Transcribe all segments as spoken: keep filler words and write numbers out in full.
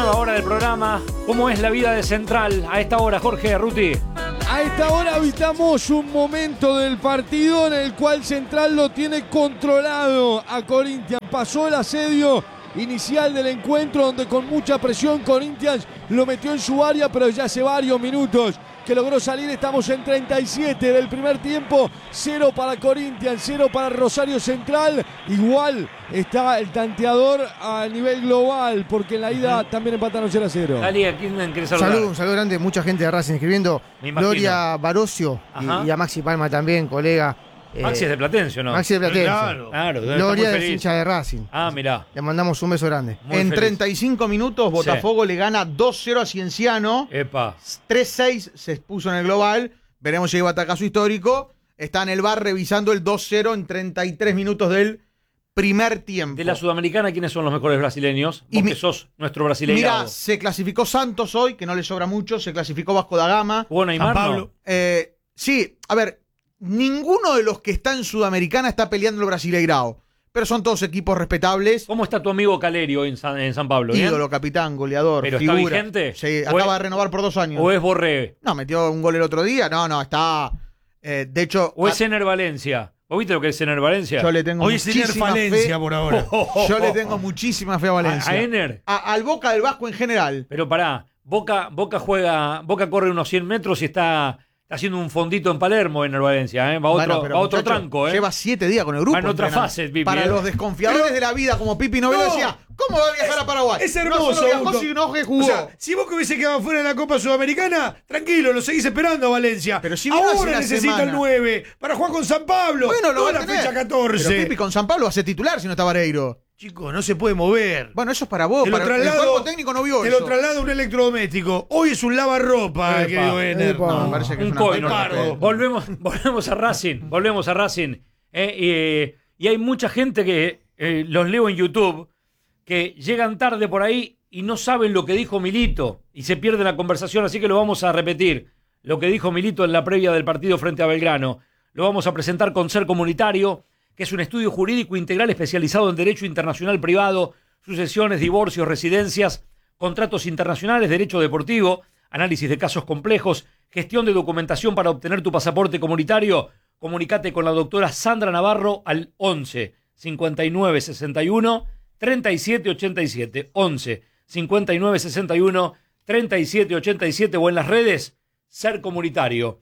nueva hora del programa. ¿Cómo es la vida de Central a esta hora, Jorge Ruti? A esta hora habitamos un momento del partido en el cual Central lo tiene controlado a Corinthians. Pasó el asedio inicial del encuentro donde con mucha presión Corinthians lo metió en su área, pero ya hace varios minutos que logró salir. Estamos en treinta y siete del primer tiempo, cero para Corinthians, cero para Rosario Central. Igual está el tanteador a nivel global, porque en la ida también empataron cero a cero. Dale, ¿a quién querés saludar? Salud, un saludo grande, mucha gente de Racing escribiendo. Gloria Barocio y, y a Maxi Palma también, colega. Maxi eh, es de Platense, ¿no? Maxi de Platense. Claro, claro. Gloria es hincha de Racing. Ah, mirá. Le mandamos un beso grande. Muy en feliz. treinta y cinco minutos, Botafogo sí. le gana dos cero a Cienciano. Epa. tres seis se expuso en el global. Veremos si hay batacazo histórico. Está en el bar revisando el dos cero en treinta y tres minutos del primer tiempo. De la Sudamericana, ¿quiénes son los mejores brasileños? Vos y que sos nuestro brasileño. Mira, se clasificó Santos hoy, que no le sobra mucho. Se clasificó Vasco da Gama. Bueno, San Pablo. Eh, sí, a ver. Ninguno de los que está en Sudamericana está peleando el Brasileirao, pero son todos equipos respetables. ¿Cómo está tu amigo Calerio en San, en San Pablo? Ídolo, ¿bien? Capitán, goleador, ¿Pero figura. está vigente? Sí, acaba es, de renovar por dos años. ¿O es Borré? No, metió un gol el otro día. No, no, está... Eh, de hecho... ¿O es Ener Valencia? ¿Vos viste lo que es Ener Valencia? Yo le tengo Hoy es Ener Valencia fe, por ahora. Yo le tengo muchísima fe a Valencia. ¿A, a Ener? A, al Boca del Vasco en general. Pero pará, Boca, Boca juega... Boca corre unos cien metros y está... Está haciendo un fondito en Palermo, en el Valencia, ¿eh? Va otro, bueno, va otro tranco, ¿eh? Lleva siete días con el grupo. Va en otra fase, Pipi. Para ¿eh? los desconfiadores pero, de la vida, como Pipi Novelo no, decía, ¿cómo va a viajar es, a Paraguay? Es hermoso, no solo viajó, sino que jugó. O sea, si vos que hubiese quedado fuera de la Copa Sudamericana, tranquilo, lo seguís esperando a Valencia. Pero si ahora necesita semana. el nueve para jugar con San Pablo. Bueno, lo va a la tener. fecha catorce. Pero Pipi con San Pablo va a ser titular si no está Vareiro. Chicos, no se puede mover. Bueno, eso es para vos. Te para traslado, el cuerpo técnico no vio te eso. Te lo traslada un electrodoméstico. Hoy es un lavarropa, querido Ener. No, me parece que un es una coino. Volvemos, volvemos a Racing. Volvemos a Racing. Eh, y, eh, y hay mucha gente que eh, los leo en YouTube que llegan tarde por ahí y no saben lo que dijo Milito y se pierde la conversación, así que lo vamos a repetir. Lo que dijo Milito en la previa del partido frente a Belgrano. Lo vamos a presentar con Ser Comunitario, que es un estudio jurídico integral especializado en derecho internacional privado, sucesiones, divorcios, residencias, contratos internacionales, derecho deportivo, análisis de casos complejos, gestión de documentación para obtener tu pasaporte comunitario. Comunicate con la doctora Sandra Navarro al once cincuenta y nueve sesenta y uno treinta y siete ochenta y siete. once cincuenta y nueve sesenta y uno treinta y siete ochenta y siete o en las redes Ser Comunitario.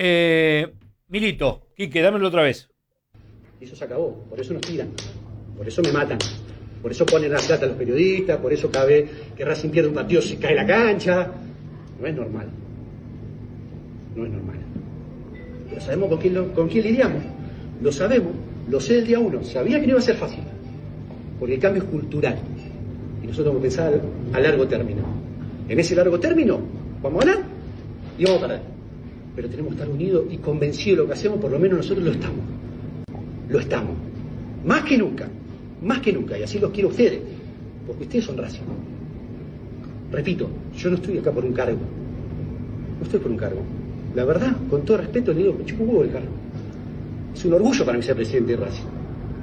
Eh, Milito, Quique, dámelo otra vez. Eso se acabó, por eso nos tiran, por eso me matan, por eso ponen la plata a los periodistas, por eso cada vez que Racing pierde un partido se cae la cancha. No es normal, no es normal. Pero sabemos con quién, lo, con quién lidiamos, lo sabemos, lo sé del día uno, sabía que no iba a ser fácil, porque el cambio es cultural y nosotros vamos a pensar a largo término. En ese largo término vamos a ganar y vamos a perder, pero tenemos que estar unidos y convencidos de lo que hacemos, por lo menos nosotros lo estamos. Lo estamos. Más que nunca. Más que nunca. Y así los quiero a ustedes. Porque ustedes son Racing. Repito, yo no estoy acá por un cargo. No estoy por un cargo. La verdad, con todo respeto, le digo, me chupo un huevo el cargo. Es un orgullo para mí ser presidente de Racing.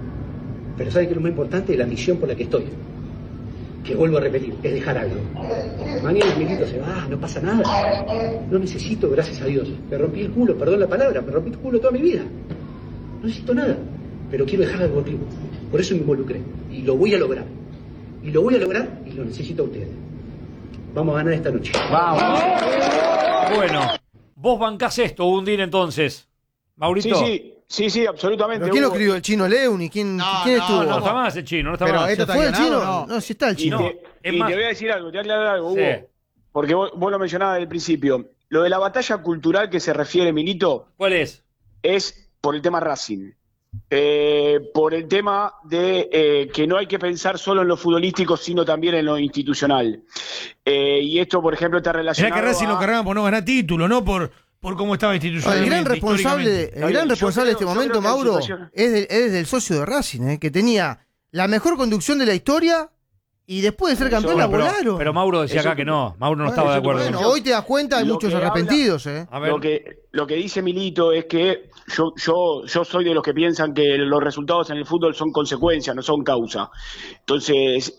Pero ¿saben qué es lo más importante? La misión por la que estoy. Que vuelvo a repetir, es dejar algo. Mañana el Milito se va, no pasa nada. No necesito, gracias a Dios. Me rompí el culo, perdón la palabra, me rompí el culo toda mi vida. No necesito nada, pero quiero dejar algo vivo. Por eso me involucré. Y lo voy a lograr. Y lo voy a lograr y lo necesito a ustedes. Vamos a ganar esta noche. Vamos. Bueno, vos bancás esto, Undín, entonces. Maurito. Sí, sí, sí, sí, absolutamente. ¿Pero quién lo escribió? ¿El chino Leuni? ¿Quién, no, ¿quién no, estuvo? No, no está más el chino, no está pero más. ¿Se fue el chino? No, no, sí está el chino. Y, te, es y más... te voy a decir algo, te voy a aclarar algo, sí. Hugo. Porque vos, vos lo mencionabas desde el principio. Lo de la batalla cultural que se refiere Milito. ¿Cuál es? Es por el tema Racing. Eh, por el tema de eh, que no hay que pensar solo en lo futbolístico, sino también en lo institucional. Eh, y esto, por ejemplo, está relacionado. Era que Racing a... lo cargaban por no ganar título, no por, por cómo estaba institucionalmente. El gran responsable, el gran responsable de este momento, Mauro, situación... es, de, es del socio de Racing, eh, que tenía la mejor conducción de la historia Y después de ser campeón la pero, volaron. Pero Mauro decía Eso acá que que- no. Mauro no Bueno, estaba de eso que- acuerdo. Bueno, con eso. hoy te das cuenta, hay Lo muchos que habla- arrepentidos, ¿eh? A ver, Lo que, lo que dice Milito es que yo, yo, yo soy de los que piensan que los resultados en el fútbol son consecuencia, no son causa. Entonces,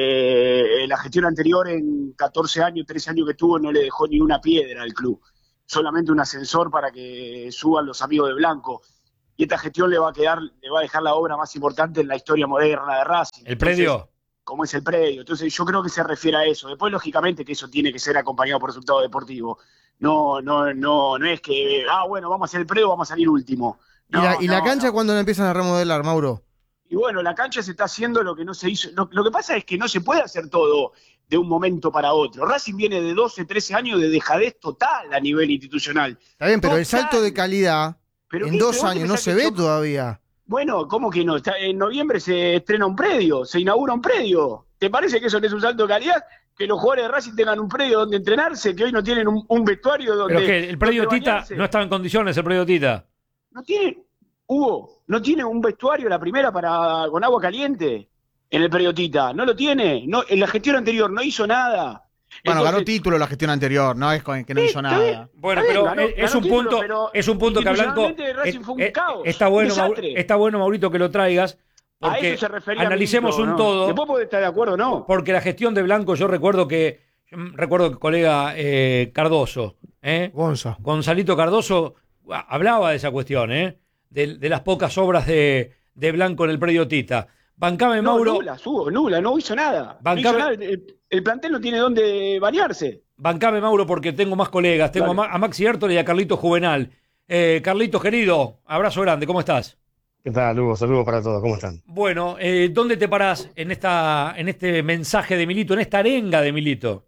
eh, la gestión anterior en catorce años, trece años que tuvo, no le dejó ni una piedra al club. Solamente un ascensor para que suban los amigos de Blanco. Y esta gestión le va a quedar, le va a dejar la obra más importante en la historia moderna de Racing. el predio. Entonces, como es el predio. Entonces yo creo que se refiere a eso. Después, lógicamente, que eso tiene que ser acompañado por resultado deportivo. No, no, no, no es que, ah, bueno, vamos a hacer el predio, vamos a salir último. ¿Y No, la, y la no, cancha no. cuándo la empiezan a remodelar, Mauro? Y bueno, la cancha se está haciendo lo que no se hizo. Lo, lo que pasa es que no se puede hacer todo de un momento para otro. Racing viene de doce, trece años de dejadez total a nivel institucional. Está bien, pero el Total. salto de calidad Pero en ¿qué- dos pero vos te años no pensás se que ve yo- todavía. Bueno, ¿cómo que no? Está- en noviembre se estrena un predio, se inaugura un predio. ¿Te parece que eso no es un salto de calidad? Que los jugadores de Racing tengan un predio donde entrenarse, que hoy no tienen un, un vestuario donde. Pero que el predio donde Tita bañarse. no estaba en condiciones, el predio Tita. No tiene, Hugo, no tiene un vestuario la primera para con agua caliente en el predio Tita. No lo tiene. No, en la gestión anterior no hizo nada. Bueno, ganó Entonces, título la gestión anterior, no es con- que no Sí, hizo está bien. nada. Bueno, Está bien, pero ganó- es, es ganó un título, punto, pero es un punto que a Blanco institucionalmente Racing fue un eh, caos, está un bueno, Mau- desastre. está bueno, Maurito, que lo traigas, A porque eso se refería analicemos Milito, un ¿no? todo. Después puede estar de acuerdo o no. Porque la gestión de Blanco, yo recuerdo que, yo recuerdo que colega eh, Cardoso, ¿eh? Gonza. Gonzalito Cardoso ah, hablaba de esa cuestión, ¿eh? De, de las pocas obras de, de Blanco en el predio Tita. Bancame, No, Mauro, nula, subo, nula, no hizo nada. No Bancame- hizo nada. El, el plantel no tiene dónde bañarse. bancame, Mauro, porque tengo más colegas. Tengo a, Dale. Ma- a Maxi Hértole y a Carlitos Juvenal. Eh, Carlitos, querido, abrazo grande, ¿cómo estás? ¿Qué tal, Hugo? Saludos para todos, ¿cómo están? Bueno, eh, ¿dónde te parás en, esta, en este mensaje de Milito, en esta arenga de Milito?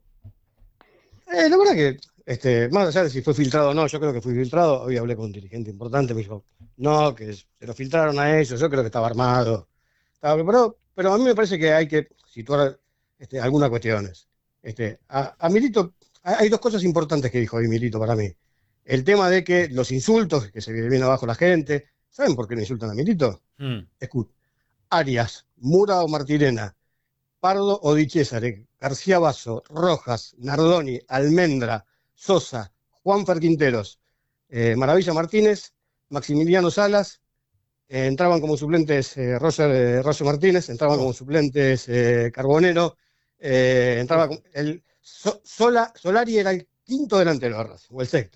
Eh, la verdad que, este, más allá de si fue filtrado o no, yo creo que fui filtrado. Hoy hablé con un dirigente importante, me dijo, no, que se lo filtraron a ellos, yo creo que estaba armado, estaba preparado, pero a mí me parece que hay que situar este, algunas cuestiones. Este, a, a Milito, hay dos cosas importantes que dijo hoy Milito para mí. El tema de que los insultos, que se viene abajo la gente, ¿saben por qué le insultan a Milito? Mm. Escucha, Arias, Mura o Martirena, Pardo o Di Cesare, García Basso, Rojas, Nardoni, Almendra, Sosa, Juanfer Quinteros, eh, Maravilla Martínez, Maximiliano Salas, eh, entraban como suplentes eh, Roger, eh, Roger Martínez, entraban como suplentes eh, Carbonero, eh, entraba como- el So- Sola, Solari era el quinto delantero de Racing, o el sexto.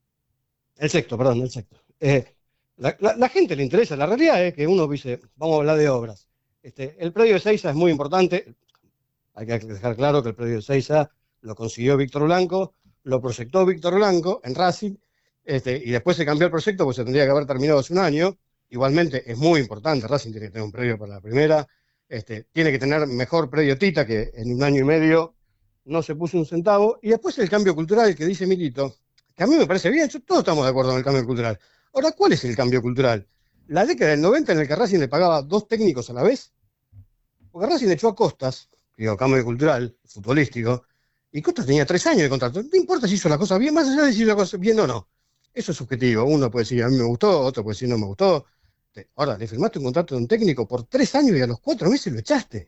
El sexto, perdón, el sexto. Eh, la, la- la gente le interesa, la realidad es que uno dice, vamos a hablar de obras. Este, el predio de Seiza es muy importante, hay que dejar claro que el predio de Seiza lo consiguió Víctor Blanco, lo proyectó Víctor Blanco en Racing, este, y después se cambió el proyecto porque se tendría que haber terminado hace un año. Igualmente es muy importante, Racing tiene que tener un predio para la primera, este, tiene que tener mejor predio Tita, que en un año y medio no se puso un centavo, y después el cambio cultural que dice Milito, que a mí me parece bien, yo- todos estamos de acuerdo en el cambio cultural. Ahora, ¿cuál es el cambio cultural? La década del noventa en el que Racing le pagaba dos técnicos a la vez, porque Racing echó a Costas, digo, cambio cultural, futbolístico, y Costas tenía tres años de contrato. No importa si hizo las cosas bien, más allá de si hizo las cosas bien o no. Eso es subjetivo. Uno puede decir, a mí me gustó, otro puede decir, no me gustó. Ahora, le firmaste un contrato de un técnico por tres años y a los cuatro meses lo echaste.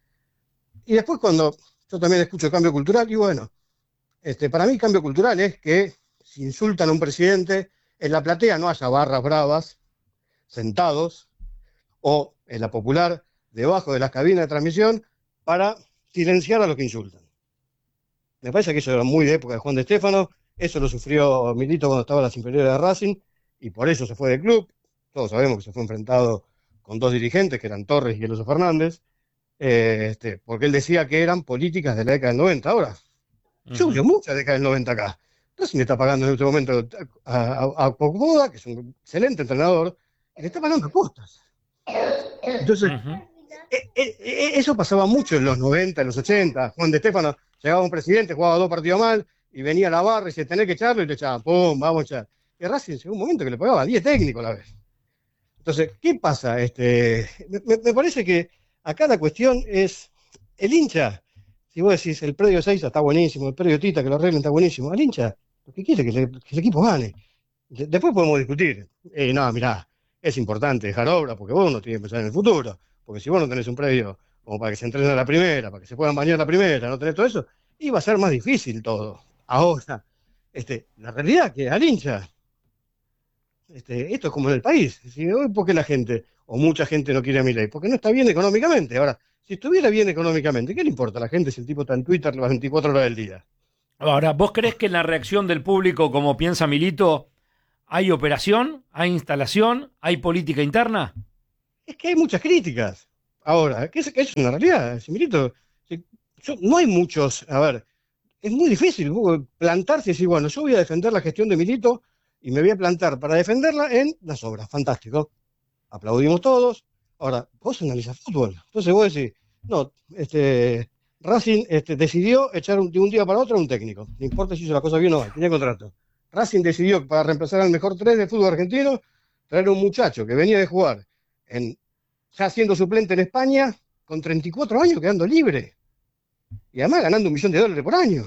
Y después cuando yo también escucho el cambio cultural, y bueno, este, para mí cambio cultural es que si insultan a un presidente, en la platea no haya barras bravas, sentados, o en la popular, debajo de las cabinas de transmisión, para silenciar a los que insultan. Me parece que eso era muy de época de Juan de Estéfano, eso lo sufrió Milito cuando estaba en las inferiores de Racing, y por eso se fue del club. Todos sabemos que se fue enfrentado con dos dirigentes, que eran Torres y Eloso Fernández, eh, este, porque él decía que eran políticas de la década del noventa. Ahora, yo veo mucha década del noventa acá. Racing le está pagando en este momento a, a, a Pogba, que es un excelente entrenador, y le está pagando a Costas. Entonces, eh, eh, eh, eso pasaba mucho en los noventa, en los ochenta. Juan de Estéfano llegaba un presidente, jugaba dos partidos mal, y venía a la barra y se tenía que echarlo, y le echaban, pum, vamos a echar. Y Racing llegó un momento que le pagaba diez técnicos a la vez. Entonces, ¿qué pasa? Este, me, me parece que acá la cuestión es el hincha. Si vos decís, el predio Seiza está buenísimo, el predio Tita, que lo arreglen, está buenísimo, al hincha lo que quiere es que, le- que el equipo gane. De- después podemos discutir. Eh, no, mirá, es importante dejar obra porque vos no tienes que pensar en el futuro. Porque si vos no tenés un predio como para que se entrene a la primera, para que se puedan bañar a la primera, no tener todo eso, iba a ser más difícil todo. Ahora, este, la realidad es que al hincha, este, esto es como en el país, si hoy ¿por qué la gente, o mucha gente no quiere a Milei? Porque no está bien económicamente. Ahora, si estuviera bien económicamente, ¿qué le importa a la gente si el tipo está en Twitter las veinticuatro horas del día? Ahora, ¿vos crees que en la reacción del público, como piensa Milito, hay operación, hay instalación, hay política interna? Es que hay muchas críticas. Ahora, que es, que es una realidad, si Milito, si, yo, no hay muchos, a ver, es muy difícil plantarse y decir, bueno, yo voy a defender la gestión de Milito y me voy a plantar para defenderla en las obras. Fantástico. Aplaudimos todos. Ahora, vos analizás fútbol. Entonces vos decís, no, este, Racing este, decidió echar un, de un día para otro a un técnico. No importa si hizo la cosa bien o mal, tenía contrato. Racing decidió, para reemplazar al mejor tres del fútbol argentino, traer a un muchacho que venía de jugar en, ya siendo suplente en España, con treinta y cuatro años, quedando libre. Y además ganando un millón de dólares por año.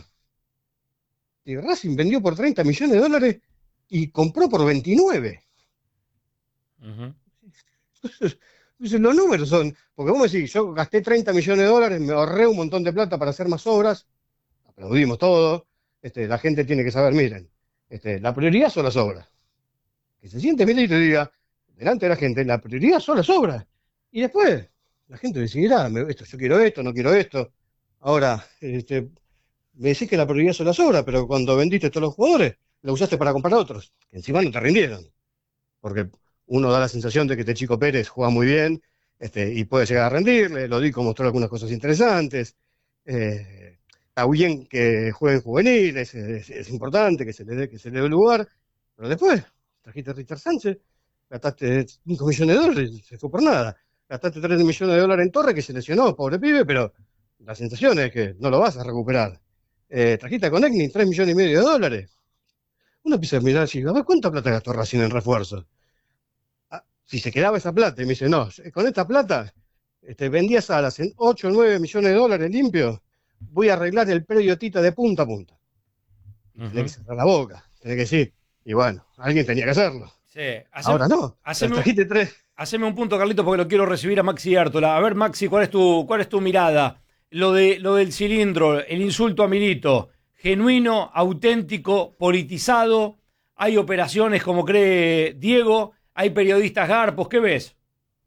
Y Racing vendió por treinta millones de dólares y compró por veintinueve. Uh-huh. Entonces, los números son, porque vos me decís, yo gasté treinta millones de dólares, me ahorré un montón de plata para hacer más obras, aplaudimos todo, este, la gente tiene que saber, miren, este, la prioridad son las obras. Que se siente Milei y te diga, delante de la gente, la prioridad son las obras. Y después, la gente decidirá, esto, yo quiero esto, no quiero esto. Ahora, este, me decís que la prioridad son las obras, pero cuando vendiste todos los jugadores, lo usaste para comprar a otros, que encima no te rindieron. Porque uno da la sensación de que este Chico Pérez juega muy bien este, y puede llegar a rendirle, lo Dico mostró algunas cosas interesantes, eh, está bien que jueguen juveniles, es, es importante que se le dé que se le dé el lugar, pero después trajiste a Richard Sánchez, gastaste cinco millones de dólares, se fue por nada, gastaste tres millones de dólares en Torre, que se lesionó, pobre pibe, pero la sensación es que no lo vas a recuperar. Eh, trajiste a Conegni tres millones y medio de dólares. Uno empieza a mirar y a ver cuánta plata gastó Racing en refuerzos. Si se quedaba esa plata, y me dice, no, con esta plata este, vendía salas en ocho o nueve millones de dólares limpios, voy a arreglar el predio Tita de punta a punta. Uh-huh. Tenés que cerrar la boca, tenés que decir, y bueno, alguien tenía que hacerlo. Sí, haceme, ahora no, haceme, trajiste tres. Haceme un punto, Carlito, porque lo quiero recibir a Maxi Ártola. A ver, Maxi, ¿cuál es tu, cuál es tu mirada? Lo, de, lo del cilindro, el insulto a Milito, genuino, auténtico, politizado, hay operaciones como cree Diego. Hay periodistas garpos, ¿qué ves?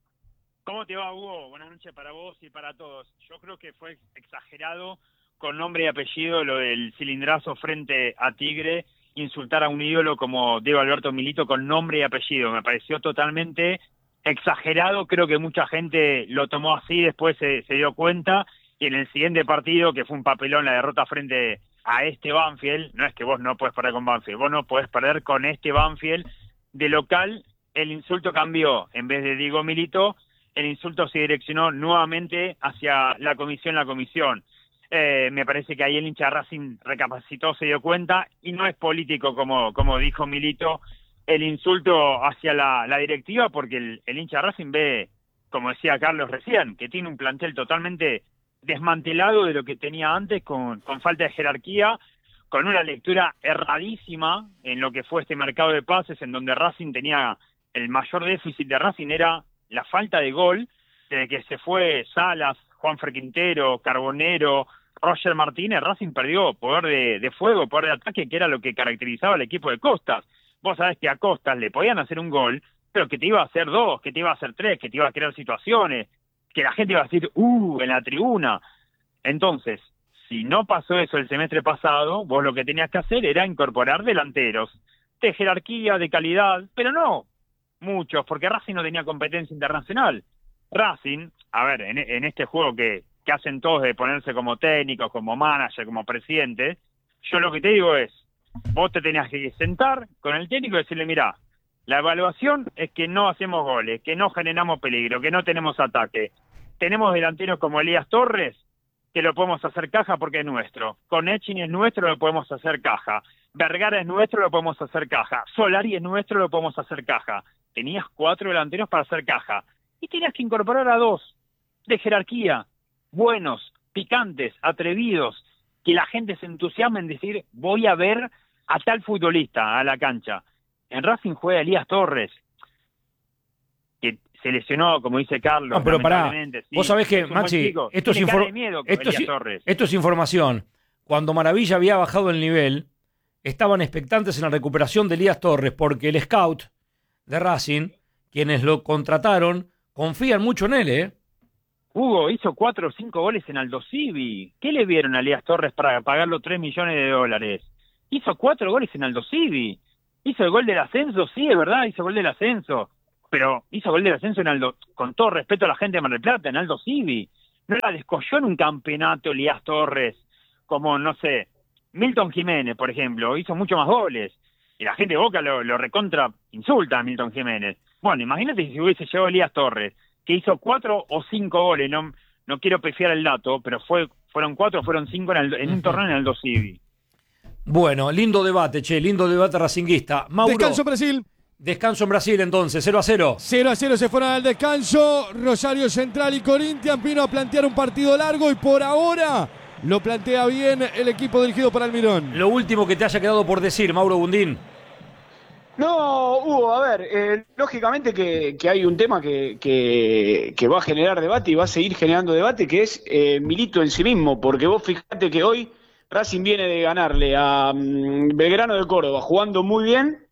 ¿Cómo te va, Hugo? Buenas noches para vos y para todos. Yo creo que fue exagerado con nombre y apellido lo del cilindrazo frente a Tigre, insultar a un ídolo como Diego Alberto Milito con nombre y apellido. Me pareció totalmente exagerado, creo que mucha gente lo tomó así, después se, se dio cuenta, y en el siguiente partido, que fue un papelón, la derrota frente a este Banfield, no es que vos no podés perder con Banfield, vos no podés perder con este Banfield de local. El insulto cambió, en vez de Diego Milito, el insulto se direccionó nuevamente hacia la comisión, la comisión. Eh, me parece que ahí el hincha Racing recapacitó, se dio cuenta, y no es político, como, como dijo Milito, el insulto hacia la, la directiva, porque el, el hincha Racing ve, como decía Carlos recién, que tiene un plantel totalmente desmantelado de lo que tenía antes, con, con falta de jerarquía, con una lectura erradísima en lo que fue este mercado de pases, en donde Racing tenía... El mayor déficit de Racing era la falta de gol, desde que se fue Salas, Juanfer Quintero, Carbonero, Roger Martínez. Racing perdió poder de, de fuego, poder de ataque, que era lo que caracterizaba al equipo de Costas. Vos sabés que a Costas le podían hacer un gol, pero que te iba a hacer dos, que te iba a hacer tres, que te iba a crear situaciones, que la gente iba a decir, uh, en la tribuna. Entonces, si no pasó eso el semestre pasado, vos lo que tenías que hacer era incorporar delanteros de jerarquía, de calidad, pero no muchos, porque Racing no tenía competencia internacional. Racing, a ver, en, en este juego que, que hacen todos de ponerse como técnicos, como manager, como presidente, yo lo que te digo es, vos te tenías que sentar con el técnico y decirle, mirá, la evaluación es que no hacemos goles, que no generamos peligro, que no tenemos ataque. Tenemos delanteros como Elías Torres, que lo podemos hacer caja porque es nuestro. Con Echin es nuestro, lo podemos hacer caja. Vergara es nuestro, lo podemos hacer caja. Solari es nuestro, lo podemos hacer caja. Tenías cuatro delanteros para hacer caja. Y tenías que incorporar a dos de jerarquía, buenos, picantes, atrevidos, que la gente se entusiasme en decir, voy a ver a tal futbolista a la cancha. En Racing juega Elías Torres, que se lesionó, como dice Carlos. No, pero pará, sí. vos sabés que, Es un Maxi, buen chico. esto es, Tiene cara infor- de miedo, esto, Elías es, Torres. esto es información. Cuando Maravilla había bajado el nivel, estaban expectantes en la recuperación de Elías Torres, porque el scout de Racing, quienes lo contrataron, confían mucho en él, ¿eh? Hugo hizo cuatro o cinco goles en Aldo Civi. ¿Qué le vieron a Elías Torres para pagarlo tres millones de dólares? Hizo cuatro goles en Aldo Civi. Hizo el gol del ascenso, sí, es verdad, hizo gol del ascenso. Pero hizo gol del ascenso en Aldo, con todo respeto a la gente de Mar del Plata, en Aldo Civi. No la descolló en un campeonato Elías Torres, como, no sé, Milton Jiménez, por ejemplo, hizo mucho más goles. Y la gente de Boca lo, lo recontra insulta a Milton Jiménez. Bueno, imagínate si hubiese llegado Elías Torres, que hizo cuatro o cinco goles, no, no quiero pefiar el dato, pero fue fueron cuatro, fueron cinco en, el, en un torneo en Aldo Civi. Bueno, lindo debate, che, lindo debate racinguista. Mauro, Descanso Brasil. Descanso en Brasil entonces, cero a cero. cero a cero se fueron al descanso. Rosario Central y Corinthians vino a plantear un partido largo y por ahora lo plantea bien el equipo dirigido por Almirón. Lo último que te haya quedado por decir, Mauro Bundín. No, Hugo, a ver, eh, lógicamente que, que hay un tema que, que, que va a generar debate y va a seguir generando debate, que es eh, Milito en sí mismo, porque vos fijate que hoy Racing viene de ganarle a um, Belgrano de Córdoba, jugando muy bien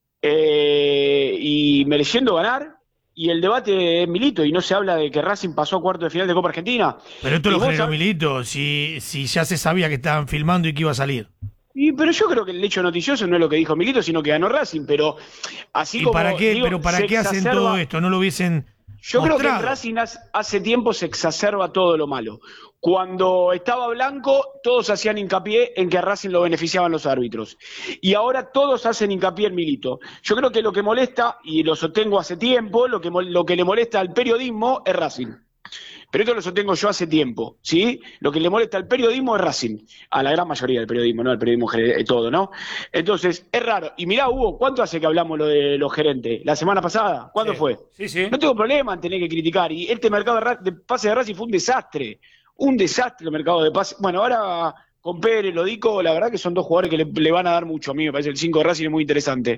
eh, y mereciendo ganar, y el debate es Milito, y no se habla de que Racing pasó a cuarto de final de Copa Argentina. Pero esto Y lo vos generó sab- Milito, si, si ya se sabía que estaban filmando y que iba a salir. Y, pero yo creo que el hecho noticioso no es lo que dijo Milito, sino que ganó Racing, pero así ¿Y como para qué, digo, pero para se qué hacen exacerba- todo esto? ¿No lo hubiesen Yo creo que en mostrado? Racing hace- hace tiempo se exacerba todo lo malo. Cuando estaba Blanco, todos hacían hincapié en que a Racing lo beneficiaban los árbitros. Y ahora todos hacen hincapié en Milito. Yo creo que lo que molesta, y lo sostengo hace tiempo, lo que, mol- lo que le molesta al periodismo es Racing. Pero esto lo sostengo yo hace tiempo, ¿sí? Lo que le molesta al periodismo es Racing. A la gran mayoría del periodismo, ¿no? Al periodismo general, todo, ¿no? Entonces, es raro. Y mirá, Hugo, ¿cuánto hace que hablamos lo de los gerentes? ¿La semana pasada? ¿Cuándo Sí. fue? Sí, sí. No tengo problema en tener que criticar. Y este mercado de, ra- de pase de Racing fue un desastre. Un desastre el mercado de pase. Bueno, ahora con Pérez, Lodico, la verdad que son dos jugadores que le, le van a dar mucho. A mí me parece el cinco de Racing es muy interesante.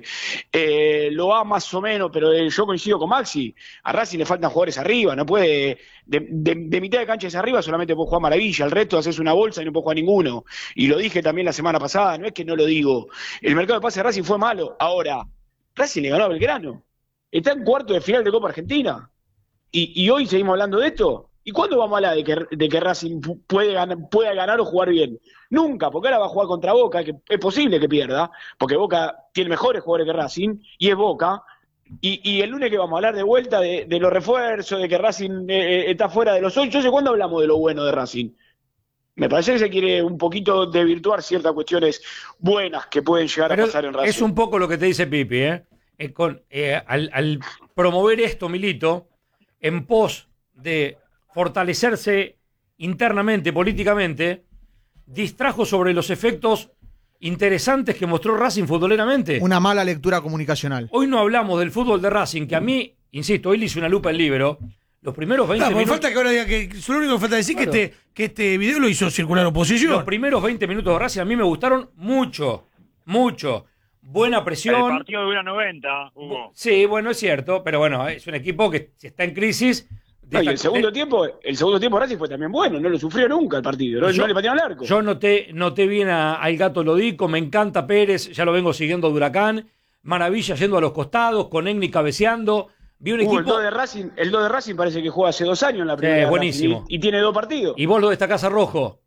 Eh, lo va más o menos, pero eh, yo coincido con Maxi. A Racing le faltan jugadores arriba. No puede. De, de, de mitad de cancha hacia arriba solamente puede jugar Maravilla. El resto haces una bolsa y no puede jugar ninguno. Y lo dije también la semana pasada. No es que no lo digo. El mercado de pase de Racing fue malo. Ahora, Racing le ganó a Belgrano. Está en cuarto de final de Copa Argentina. Y, y hoy seguimos hablando de esto. ¿Y cuándo vamos a hablar de que, de que Racing pu- puede ganar, pueda ganar o jugar bien? Nunca, porque ahora va a jugar contra Boca, que es posible que pierda, porque Boca tiene mejores jugadores que Racing, y es Boca. Y, y el lunes que vamos a hablar de vuelta de, de los refuerzos, de que Racing eh, está fuera de los ocho. Yo sé cuándo hablamos de lo bueno de Racing. Me parece que se quiere un poquito desvirtuar ciertas cuestiones buenas que pueden llegar Pero a pasar en Racing. es un poco lo que te dice Pipi, ¿eh? Eh, con, eh, al, al promover esto, Milito, en pos de fortalecerse internamente, políticamente, distrajo sobre los efectos interesantes que mostró Racing futboleramente. Una mala lectura comunicacional. Hoy no hablamos del fútbol de Racing, que a mí, insisto, hoy le hice una lupa al libro. Los primeros veinte Claro, porque minutos. falta que ahora diga que solo lo único que falta decir Claro. que este, que este video lo hizo circular oposición. Los primeros veinte minutos de Racing a mí me gustaron mucho, mucho. Buena El presión. partido dura noventa, Hugo. Sí, bueno, es cierto, pero bueno, es un equipo que si está en crisis. No, y el está- segundo tiempo, el segundo tiempo Racing fue también bueno, no lo sufrió nunca el partido, no, Yo- no le patearon al arco. Yo noté, noté bien a- al Gato Lodico, me encanta Pérez, ya lo vengo siguiendo de Huracán. Maravilla yendo a los costados, con Egni cabeceando. Vi un Hugo, el equipo. dos de Racing, el dos de Racing parece que juega hace dos años en la primera. Sí, de buenísimo. Racing, y, y tiene dos partidos. Y vos lo destacás a Rojo.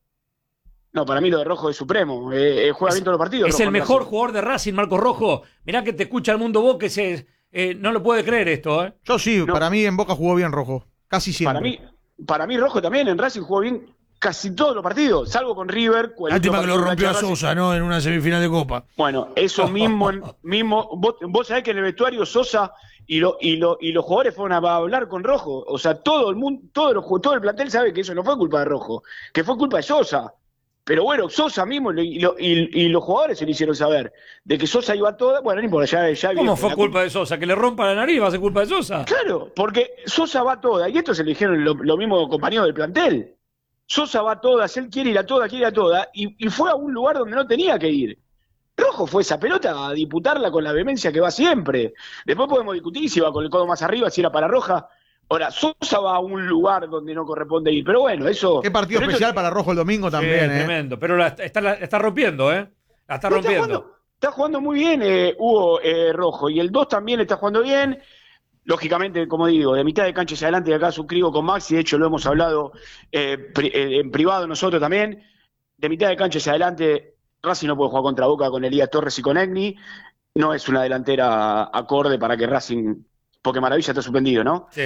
No, para mí lo de Rojo es supremo. Eh, eh, juega bien todos los partidos. Es Rojo el en mejor Racing. jugador de Racing, Marcos Rojo. Mirá que te escucha el mundo vos, que se, eh, no lo puede creer esto, ¿eh? Yo sí, No. para mí en Boca jugó bien Rojo. Casi siempre. Para mí, para mí Rojo también en Racing jugó bien casi todos los partidos, salvo con River. cual Lástima último que lo partido rompió a de Racing. Sosa, ¿no? En una semifinal de Copa. Bueno, eso mismo, mismo vos, vos sabés que en el vestuario Sosa y, lo, y, lo, y los jugadores fueron a hablar con Rojo. O sea, todo el mundo, todo, los, todo el plantel sabe que eso no fue culpa de Rojo, que fue culpa de Sosa. Pero bueno, Sosa mismo y, lo- y, y los jugadores se le hicieron saber de que Sosa iba a toda. Bueno, no importa, ya, ya ¿Cómo viejo, fue la culpa de Sosa? ¿Que le rompa la nariz va a ser culpa de Sosa? Claro, porque Sosa va a toda, y esto se lo dijeron lo, lo mismo compañeros del plantel. Sosa va a todas, él quiere ir a toda, quiere ir a toda, y, y fue a un lugar donde no tenía que ir. Rojo fue esa pelota a disputarla con la vehemencia que va siempre. Después podemos discutir si va con el codo más arriba, si era para Roja. Ahora, Sosa va a un lugar donde no corresponde ir, pero bueno, eso... Qué partido especial eso, para Rojo el domingo también, sí, ¿eh? Tremendo, pero la está, la está rompiendo, ¿eh? La está no, rompiendo. Está jugando, está jugando muy bien eh, Hugo eh, Rojo, y el dos también está jugando bien. Lógicamente, como digo, de mitad de cancha hacia adelante, y acá suscribo con Maxi, de hecho lo hemos hablado eh, pri eh, en privado nosotros también, de mitad de cancha hacia adelante, Racing no puede jugar contra Boca con Elías Torres y con Egni, no es una delantera acorde para que Racing... porque Maravilla está suspendido, ¿no? Sí.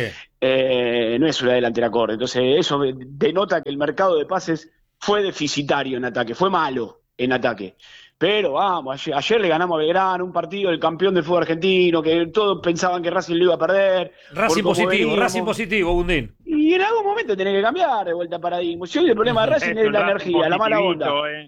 Eh, no es una delantera acorde. Entonces, eso denota que el mercado de pases fue deficitario en ataque, fue malo en ataque. Pero vamos, ayer, ayer le ganamos a Belgrano, un partido del campeón del fútbol argentino, que todos pensaban que Racing lo iba a perder. Racing positivo, veníamos. Racing positivo, Bundín. Y en algún momento tenés que cambiar de vuelta paradigma. Si hoy el problema de Racing es, es la energía, la mala onda. Eh.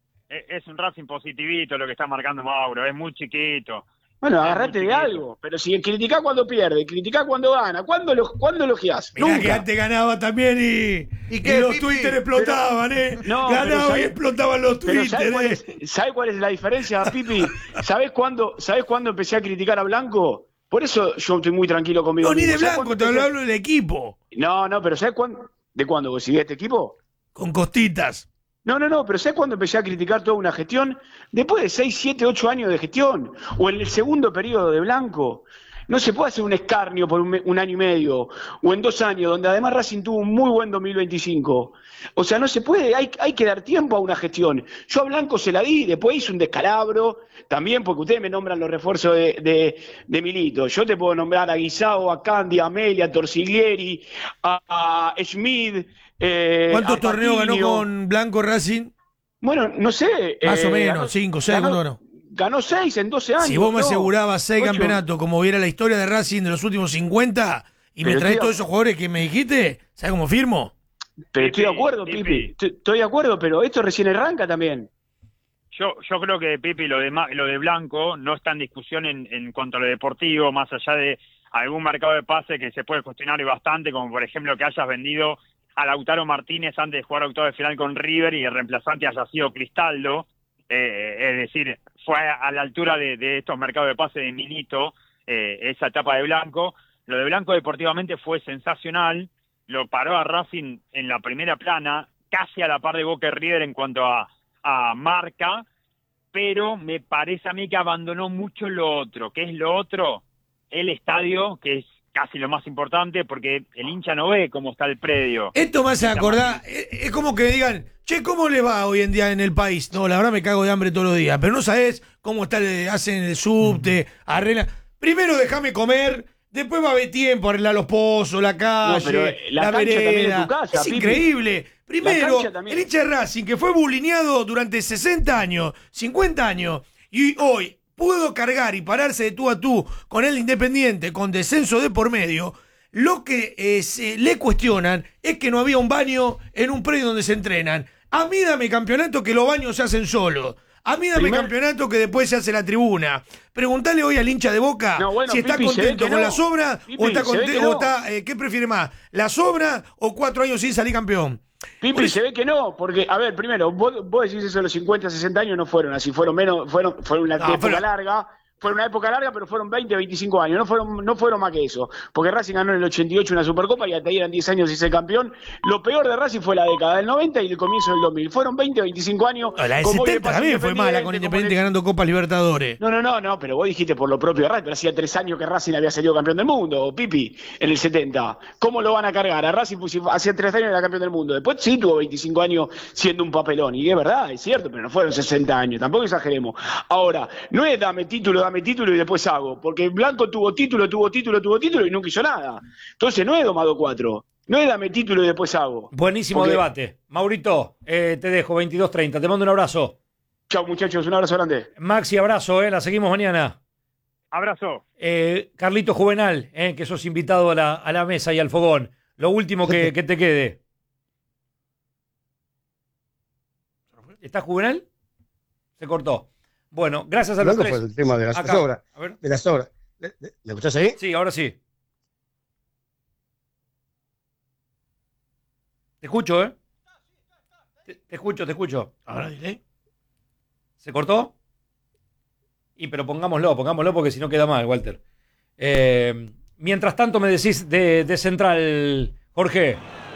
Es un Racing positivito lo que está marcando Mauro, es muy chiquito. Bueno, agarrate de algo, pero si criticás cuando pierde, criticás cuando gana, ¿cuándo, lo, ¿cuándo elogiás? Mirá Nunca. que antes ganaba también y, ¿Y, qué, y los Pipi? Twitter explotaban, pero, ¿eh? No, ganaba ¿sabés, y explotaban los Twitter. ¿Sabés cuál, es, ¿Sabés cuál es la diferencia, Pipi? ¿Sabés cuándo, ¿Sabés cuándo empecé a criticar a Blanco? Por eso yo estoy muy tranquilo conmigo. No, ni de mismo. Blanco, te empecé... hablo del equipo. No, no, pero ¿sabés cuándo? ¿De cuándo vos sigues este equipo? Con Costitas. No, no, no, pero ¿sabes cuándo empecé a criticar toda una gestión? Después de seis, siete, ocho años de gestión, o en el segundo periodo de Blanco. No se puede hacer un escarnio por un, un año y medio, o en dos años, donde además Racing tuvo un muy buen dos mil veinticinco. O sea, no se puede, hay, hay que dar tiempo a una gestión. Yo a Blanco se la di, después hice un descalabro, también porque ustedes me nombran los refuerzos de, de, de Milito. Yo te puedo nombrar a Guisao, a Candy, a Amelia, a Torsiglieri, a, a Schmid. Eh, ¿Cuántos torneos ganó con Blanco Racing? Bueno, no sé. Más eh, o menos, ganó, cinco, seis, ganó, ganó. Ganó seis en doce años. Si vos me no, asegurabas seis ocho. campeonatos, como viera la historia de Racing de los últimos cincuenta, y pero me traes todos esos jugadores que me dijiste, ¿sabes cómo firmo? Pero estoy de acuerdo, Pipi. Pipi. Estoy de acuerdo, pero esto recién arranca también. Yo, yo creo que, Pipi, lo de, lo de Blanco no está en discusión en, en cuanto a lo deportivo, más allá de algún mercado de pase que se puede cuestionar y bastante, como por ejemplo que hayas vendido a Lautaro Martínez antes de jugar octavo de final con River y el reemplazante haya sido Cristaldo, eh, es decir, fue a la altura de, de estos mercados de pase de Milito, eh, esa etapa de Blanco. Lo de Blanco deportivamente fue sensacional, lo paró a Racing en la primera plana, casi a la par de Boca y River en cuanto a, a marca, pero me parece a mí que abandonó mucho lo otro. ¿Qué es lo otro? El estadio, que es casi lo más importante, porque el hincha no ve cómo está el predio. Esto me hace acordar, es como que me digan, che, ¿cómo le va hoy en día en el país? No, la verdad me cago de hambre todos los días, pero no sabés cómo está, hacen el subte, arreglan. Primero déjame comer, después va a haber tiempo a arreglar los pozos, la calle, no, pero la, la vereda. Casa, es Pipi. Increíble. Primero, el hincha de Racing, que fue bulineado durante sesenta años, cincuenta años, y hoy pudo cargar y pararse de tú a tú con el Independiente, con descenso de por medio. Lo que eh, se le cuestionan es que no había un baño en un predio donde se entrenan. A mí dame campeonato que los baños se hacen solos. A mí dame Primer... campeonato que después se hace la tribuna. Preguntale hoy al hincha de Boca no, bueno, si está Pipi, contento con no. la sobra Pipi, o está contento, no. o está, eh, ¿qué prefiere más? ¿La sobra o cuatro años sin salir campeón? Pipi, se ve que no, porque, a ver, primero, vos, vos decís eso de los cincuenta, sesenta años, no fueron así, fueron menos, fueron, fueron una no, época fueron... larga, fueron una época larga, pero fueron veinte, veinticinco años, no fueron, no fueron más que eso, porque Racing ganó en el ochenta y ocho una Supercopa y hasta ahí eran diez años y ser campeón. Lo peor de Racing fue la década del noventa y el comienzo del dos mil, fueron veinte, veinticinco años. No, la de setenta también fue mala con Independiente ganando Copas Libertadores. No, no, no, no, pero vos dijiste por lo propio de Racing, pero hacía tres años que Racing había salido campeón del mundo, Pipi, en el setenta. ¿Cómo lo van a cargar? A Racing pues, hacía tres años era campeón del mundo, después sí tuvo veinticinco años siendo un papelón, y es verdad, es cierto, pero no fueron sesenta años, tampoco exageremos. Ahora, no es dame título, dame título y después hago, porque Blanco tuvo título, tuvo título, tuvo título y nunca hizo nada. Entonces no es domado cuatro, no es dame título y después hago. Buenísimo porque... debate. Maurito, eh, te dejo, veintidós treinta, te mando un abrazo. Chao muchachos, un abrazo grande. Maxi, abrazo, eh, la seguimos mañana. Abrazo. Eh, Carlito Juvenal, eh, que sos invitado a la, a la mesa y al fogón. Lo último que, que te quede. ¿Está Juvenal? Se cortó. Bueno, gracias a los tres. Por el tema de las Acá. obras. De las obras. ¿Me escuchás ahí? Sí, ahora sí. Te escucho, ¿eh? Te, te escucho, te escucho. Ahora diré. ¿Se cortó? Y pero pongámoslo, pongámoslo porque si no queda mal, Walter. Eh, mientras tanto me decís de, de Central, Jorge.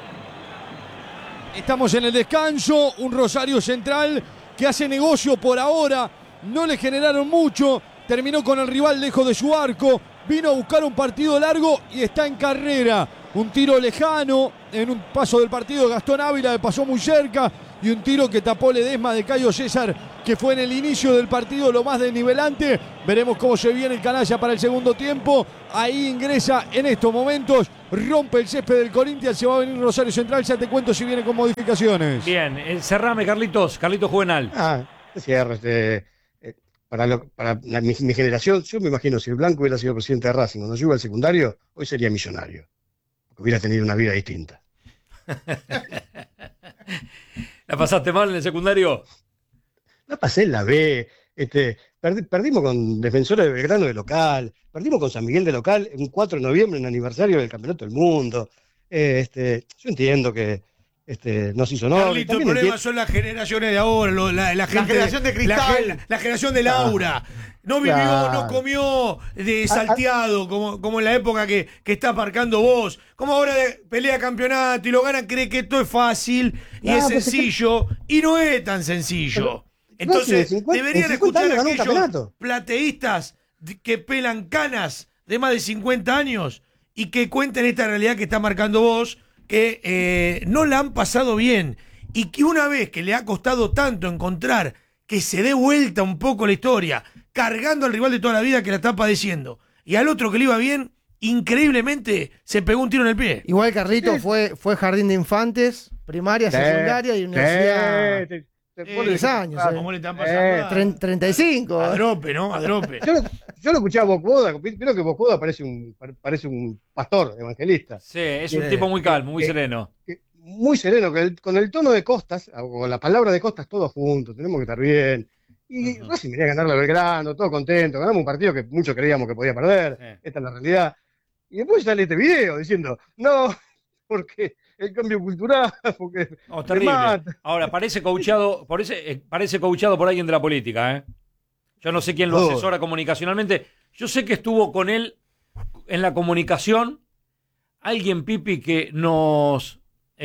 Estamos en el descanso, un Rosario Central que hace negocio por ahora, no le generaron mucho, terminó con el rival lejos de su arco, vino a buscar un partido largo y está en carrera. Un tiro lejano, en un paso del partido de Gastón Ávila, le pasó muy cerca, y un tiro que tapó Ledesma de Cayo César, que fue en el inicio del partido lo más desnivelante. Veremos cómo se viene el canalla para el segundo tiempo. Ahí ingresa en estos momentos, rompe el césped del Corinthians, se va a venir Rosario Central, ya te cuento si viene con modificaciones. Bien, eh, cerrame, Carlitos, Carlitos Juvenal. Ah, cierre, este, eh, para, lo, para la, mi, mi generación, yo me imagino, si el Blanco hubiera sido presidente de Racing cuando yo iba al secundario, hoy sería millonario. Hubiera tenido una vida distinta. ¿La pasaste mal en el secundario? La pasé en la B. Este, perdi, perdimos con Defensores de Belgrano de local. Perdimos con San Miguel de local en cuatro de noviembre, en aniversario del Campeonato del Mundo. Eh, este, yo entiendo que este, nos hizo honor. Carlito, el problema son las generaciones de ahora, lo, la, la, gente, la generación de cristal. La, la generación de Laura. No vivió, claro. no comió de salteado, como, como en la época que, que está aparcando vos. Como ahora de, pelea campeonato y lo ganan, cree que esto es fácil y no, es sencillo. Que... Y no es tan sencillo. Pero, Entonces, no, si cincuenta, deberían escuchar a aquellos plateístas que pelan canas de más de cincuenta años y que cuenten esta realidad que está marcando vos, que eh, no la han pasado bien. Y que una vez que le ha costado tanto encontrar que se dé vuelta un poco la historia, cargando al rival de toda la vida que la está padeciendo, y al otro que le iba bien, increíblemente se pegó un tiro en el pie. Igual Carlito sí. fue, fue jardín de infantes, primaria, sí. secundaria y universidad. Sí. Te, te eh, diez años. Ah, eh. ¿Cómo le están pasando? Eh, treinta y cinco. A drope, ¿no? A drope. Yo, yo lo escuché a Bocboda, creo que Bocboda parece un, parece un pastor evangelista. Sí, es un eh, tipo muy calmo, muy eh, sereno. Eh, muy sereno, con el, con el tono de Costas, con la palabra de Costas, todos juntos, tenemos que estar bien. Y uh-huh. Racing venía a ganarle a Belgrano, todo contento, ganamos un partido que muchos creíamos que podía perder, sí. Esta es la realidad. Y después sale este video diciendo, no, porque el cambio cultural, porque... Oh, terrible. Ahora, parece coachado, parece, eh, parece coachado por alguien de la política, ¿eh? Yo no sé quién lo asesora comunicacionalmente. Yo sé que estuvo con él en la comunicación alguien, Pipi, que nos...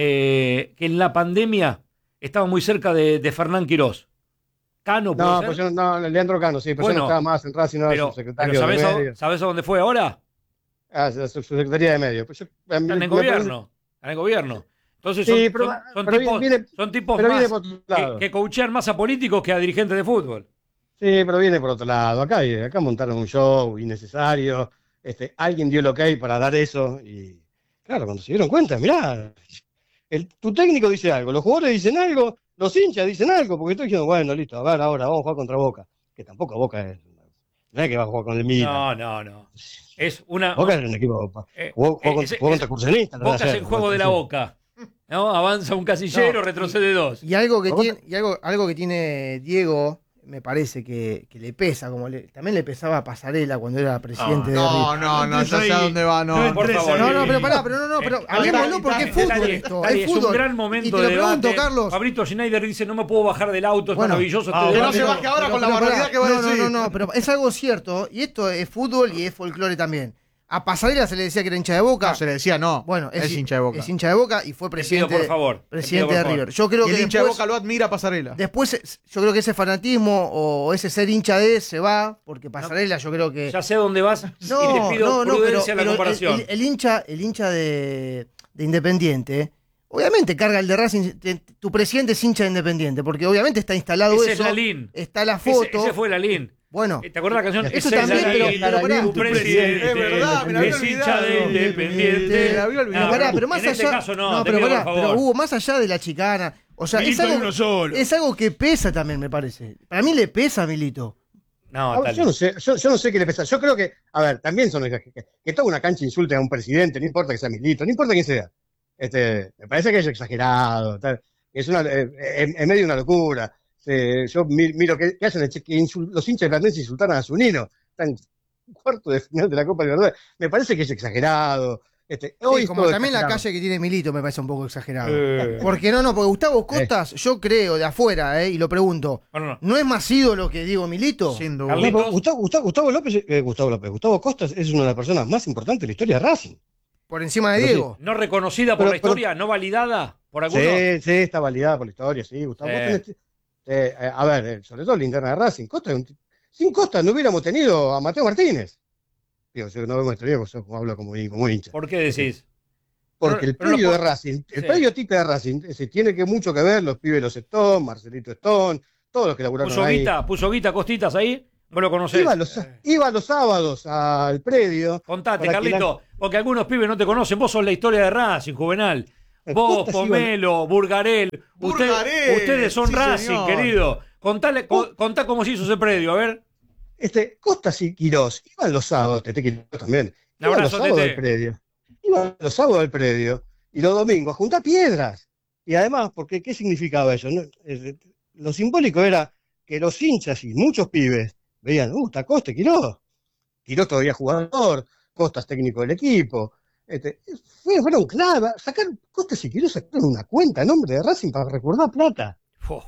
Eh, que en la pandemia estaba muy cerca de, de Fernán Quirós. Cano, ¿puede no, ser? Pues yo, no, Leandro Cano, sí, pero bueno, yo no estaba más en Racing, no era su secretario pero ¿sabés, de a, medio. ¿sabés a dónde fue ahora? Ah, su, su secretaría de medio. Pues yo, Están me, en me gobierno, parece... están en gobierno. Entonces son, sí, pero, son, son pero tipos, viene, son tipos pero más que, que coachean más a políticos que a dirigentes de fútbol. Sí, pero viene por otro lado. Acá, acá montaron un show innecesario. Este, alguien dio el ok para dar eso y claro, cuando se dieron cuenta, mirá, el, tu técnico dice algo, los jugadores dicen algo, los hinchas dicen algo, porque estoy diciendo, bueno, listo, a ver, ahora vamos a jugar contra Boca, que tampoco Boca es, no es que va a jugar con el Milan. No, no, no. Es una... Boca es un equipo, eh, jugó, jugó, eh, jugó contra Cursenista. Boca es el juego de la Boca. ¿No? Avanza un casillero, no, retrocede dos. Y algo que tiene, y algo, algo que tiene Diego, me parece que, que le pesa, como le, también le pesaba a Pasarela cuando era presidente no, de No, no, no, yo sé a dónde va, no. No, por favor. No, no, pero pará, pero no, no, pero hablemoslo porque es fútbol esto, es fútbol. Es un gran momento y te lo de pregunto, debate. Carlos. Fabrito Schneider dice, no me puedo bajar del auto, es bueno, maravilloso. Ah, este que no se baje ahora pero, con pero, la barbaridad pará, que va a no, decir. No, no, no, pero es algo cierto, y esto es fútbol y es folclore también. A Pasarela se le decía que era hincha de Boca. No, se le decía no. Bueno, es, es hincha de Boca. Es hincha de Boca y fue presidente, por favor, presidente por de River. Yo creo y que el hincha después, de Boca lo admira a Pasarela. Después, yo creo que ese fanatismo o ese ser hincha de se va, porque Pasarela yo creo que... Ya sé dónde vas no, y te pido no, no, prudencia pero, en la pero comparación. El, el, el hincha, el hincha de, de Independiente, obviamente carga el de Racing, tu presidente es hincha de Independiente, porque obviamente está instalado ese eso. Es Lalín. Está la foto. Ese, ese fue Lalín. Bueno, ¿te acuerdas la canción? Eso también, pero, pero pará, tu presidente es verdad, me la había es hincha de Independiente. No, pará, pero más en allá, este caso no, no te pero, pido, pará, por favor. pero Hugo, más allá de la chicana, o sea, es Milito algo, uno solo. es algo que pesa también, me parece. Para mí le pesa a Milito. No, ver, yo no sé, yo, yo no sé qué le pesa. Yo creo que, a ver, también son que, que, que toda una cancha insulte a un presidente, no importa que sea Milito, no importa quién sea. Este, me parece que es exagerado, tal, es una, eh, en, en medio de una locura. Eh, yo miro que, que hacen que insul, los hinchas de Platense insultaron a Zunino, están en cuarto de final de la Copa Libertadores. Me parece que es exagerado. Este, Sí, hoy como todo también la exagerado. calle que tiene Milito me parece un poco exagerado. Eh. Porque no, no, porque Gustavo Costas, yo creo, de afuera, eh, y lo pregunto, No, no, no. ¿no es más ídolo que Diego Milito? Sin duda. Carlitos. No, pero Gustavo, Gustavo, Gustavo López, eh, Gustavo López, Gustavo Costas es una de las personas más importantes de la historia de Racing. Por encima de Pero Diego. No reconocida por Pero- la historia, no validada por algunos. Sí, sí, está validada por la historia, sí. Gustavo Eh. Costas, eh, eh, a ver, eh, sobre todo la interna de Racing. Costa es un ti- sin Costa no hubiéramos tenido a Mateo Martínez. Digo, si no hemos tenido, pues, hablo como, como hincha. ¿Por qué decís? Porque Pero- el pero no predio de por- Racing, el Sí. predio tipo de Racing, ese tiene que mucho que ver los pibes, los Stone, Marcelito Stone, todos los que laburaron ¿Puso ahí. guita, puso guita Costitas ahí? ¿Vos lo conocés? Iba los, iba los sábados al predio. Contate, para que Carlito, porque algunos pibes no te conocen. Vos sos la historia de Racing, Juvenal. Vos, Costas Pomelo, Burgarel. Usted- Burgarel, ustedes son sí, Racing, señor. querido. Contale, co- contá cómo se hizo ese predio, a ver. Este, Costas y Quirós iban los sábados, Tete Quirós también. Un Iban los abrazo, sábados Tete. al predio. Iban los sábados al predio y los domingos a juntar piedras. Y además, porque ¿qué significaba eso? ¿No? Eh, Lo simbólico era que los hinchas y muchos pibes veían, uh, está Costa y Quirós. Quirós todavía jugador, Costas técnico del equipo. Este, fue- fueron clave. Sacar Costas y Quirós sacaron una cuenta en nombre de Racing para recordar plata. Fo.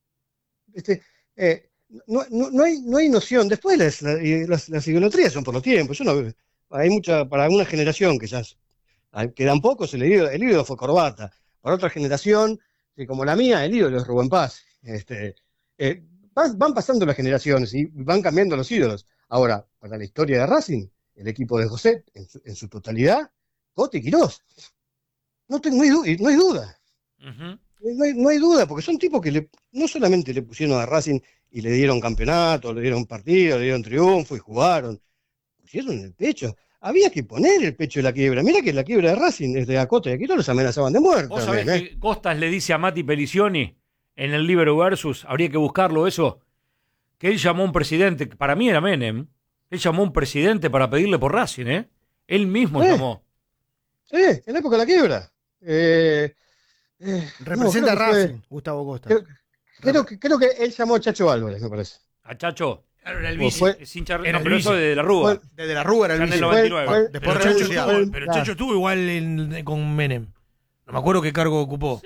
Este, eh, no, no, no hay, no hay noción. Después las, las, las idolatrías son por los tiempos. Yo no, hay mucha, para una generación que ya es- quedan pocos, el ídolo, el ídolo fue Corbata. Para otra generación, que como la mía, el ídolo es Rubén Paz. Este, eh, van, van pasando las generaciones y van cambiando los ídolos. Ahora, para la historia de Racing, el equipo de José, en su, en su totalidad, Cote y Quirós. No, tengo, no, hay, du- no hay duda. Ujú. No hay, no hay duda, porque son tipos que le, no solamente le pusieron a Racing y le dieron campeonato, le dieron partido, le dieron triunfo y jugaron. Pusieron el pecho. Había que poner el pecho de la quiebra. Mira que la quiebra de Racing, desde Acosta y Aquino, los amenazaban de muerte. ¿Vos sabés también, ¿eh? que Costas le dice a Mati Pelicioni en el Libero Versus, habría que buscarlo eso, que él llamó a un presidente, que para mí era Menem, él llamó a un presidente para pedirle por Racing, ¿eh? Él mismo Sí. llamó. Sí, en la época de la quiebra. Eh, eh, Representa no, a creo que fue- Racing, Gustavo Costa. Creo, creo que, creo que él llamó a Chacho Álvarez, me parece. A Chacho. Claro, era el O vice. fue- Es hincha, Era no, el pero vice. eso de la Rúa. Fue- Desde la Rúa era el Ya en el vice. noventa y nueve. Fue- Después Pero renunciado. Chacho, Fue- estuvo, pero claro. Chacho estuvo igual en- con Menem. No me acuerdo qué cargo ocupó.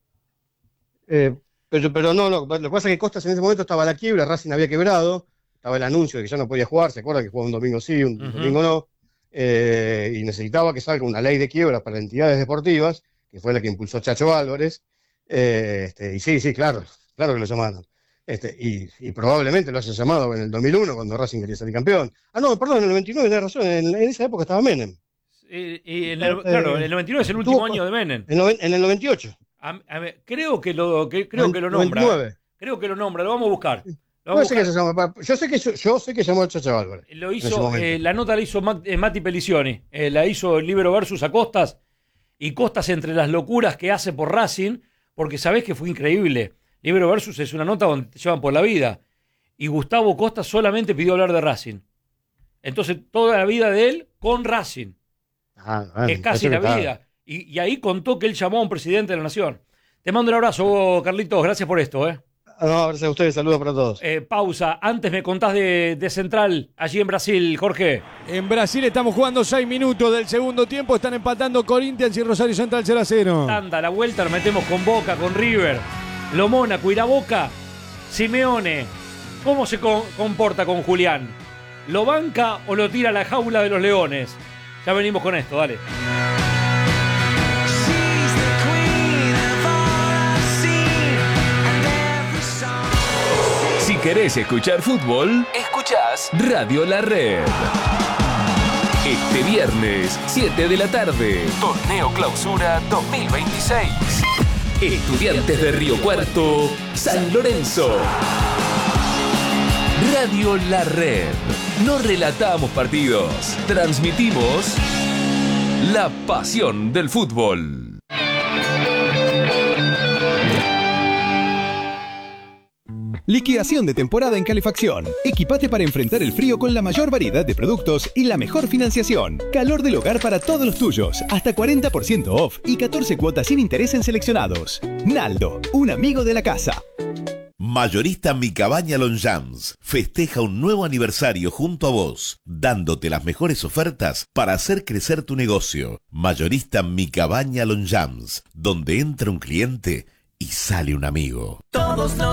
Eh, pero, pero no, no, lo que pasa es que Costas en ese momento estaba a la quiebra, Racing había quebrado, estaba el anuncio de que ya no podía jugar, ¿se acuerdan que jugaba un domingo sí, un Ujú. domingo no? Eh, y necesitaba que salga una ley de quiebra para entidades deportivas, que fue la que impulsó Chacho Álvarez, eh, este, y sí, sí, claro, claro que lo llamaron. Este, y, y probablemente lo haya llamado en el dos mil uno, cuando Racing quería salir campeón. Ah, no, perdón, en el noventa y nueve, tenés razón, en, en esa época estaba Menem. Y, y en el, Eh, claro, el noventa y nueve es el último tuvo- año de Menem. En, noven- en el noventa y ocho. A- a ver, creo que lo, que, creo que lo nombra. noventa y nueve. Creo que lo nombra, lo vamos a buscar. Lo, Puede vamos a ser que buscar. se llama- yo sé que yo, yo sé que llamó al Chacho Álvarez. Lo en ese hizo, momento. eh, la nota la hizo Ma- eh, Mati Pelicioni, eh, la hizo el Libero Versus a Costas, y Costas entre las locuras que hace por Racing, porque sabés que fue increíble. Libero Versus es una nota donde te llevan por la vida, y Gustavo Costas solamente pidió hablar de Racing. Entonces, toda la vida de él con Racing, Ah, bueno, que es casi eso la que estaba. vida. Y, y ahí contó que él llamó a un presidente de la Nación. Te mando un abrazo, vos, Carlitos, gracias por esto, ¿eh? Ah, no, gracias a ustedes, saludos para todos. Eh, pausa. Antes me contás de, de Central, allí en Brasil, Jorge. En Brasil estamos jugando seis minutos del segundo tiempo. Están empatando Corinthians y Rosario Central cero a cero. Tanda, la vuelta, nos metemos con Boca, con River, Lo Mónaco, irá Boca. Simeone, ¿cómo se co- comporta con Julián? ¿Lo banca o lo tira a la jaula de los leones? Ya venimos con esto, dale. Si querés escuchar fútbol, escuchás Radio La Red. Este viernes, siete de la tarde, Torneo Clausura dos mil veintiséis. Estudiantes de Río Cuarto, San Lorenzo. Radio La Red. No relatamos partidos, transmitimos la pasión del fútbol. Liquidación de temporada en calefacción. Equipate para enfrentar el frío con la mayor variedad de productos y la mejor financiación. Calor del hogar para todos los tuyos. Hasta cuarenta por ciento off y catorce cuotas sin interés en seleccionados. Naldo, un amigo de la casa. Mayorista Mi Cabaña Longchamps festeja un nuevo aniversario junto a vos, dándote las mejores ofertas para hacer crecer tu negocio. Mayorista Mi Cabaña Longchamps, donde entra un cliente y sale un amigo. Todos los